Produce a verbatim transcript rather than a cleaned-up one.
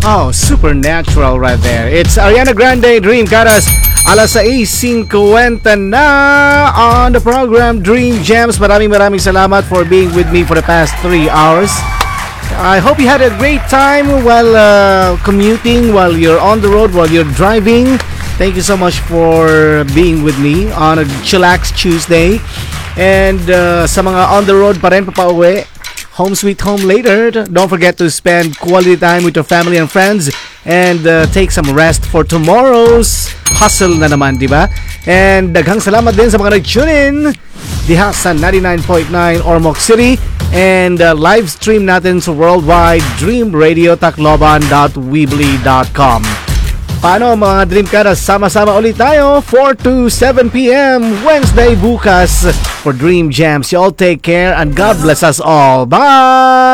Oh, supernatural right there. It's Ariana Grande, Dream Caras. Alas sais fifty na on the program Dream Gems. Maraming maraming salamat for being with me for the past three hours. I hope you had a great time while uh, commuting, while you're on the road, while you're driving. Thank you so much for being with me on a Chillax Tuesday. And uh, sa mga on the road pa rin papauwi, home sweet home later. Don't forget to spend quality time with your family and friends and uh, take some rest for tomorrow's hustle na naman, di ba? And daghang salamat din sa mga nag-tune in diha sa ninety-nine point nine Ormoc City and uh, live stream natin sa worldwide dream radio tacloban dot weebly dot com. Paano mga Dream Caras, sama-sama ulit tayo four to seven p.m. Wednesday bukas for Dream Gems. You all take care and God bless us all. Bye!